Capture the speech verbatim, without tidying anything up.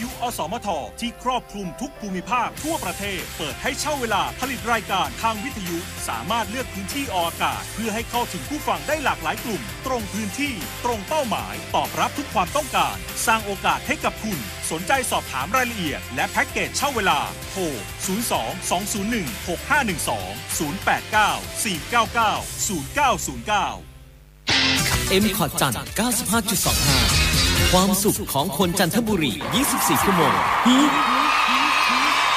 ยุอสมทที่ครอบคลุมทุกภูมิภาคทั่วประเทศเปิดให้เช่าเวลาผลิตรายการทางวิทยุสามารถเลือกพื้นที่ออกอากาศเพื่อให้เข้าถึงผู้ฟังได้หลากหลายกลุ่มตรงพื้นที่ตรงเป้าหมายตอบรับทุกความต้องการสร้างโอกาสให้กับคุณสนใจสอบถามรายละเอียดและแพ็กเกจเช่าเวลาโทรศูนย์ สอง สอง ศูนย์ หนึ่ง หก ห้า หนึ่ง สอง ศูนย์ แปด เก้า สี่ เก้า เก้า ศูนย์ เก้า ศูนย์ เก้าเอ็ม คอร์ด จันทร์ เก้าสิบห้าจุดสองห้า ความสุขของคนจันทบุรี ยี่สิบสี่ ชั่วโมง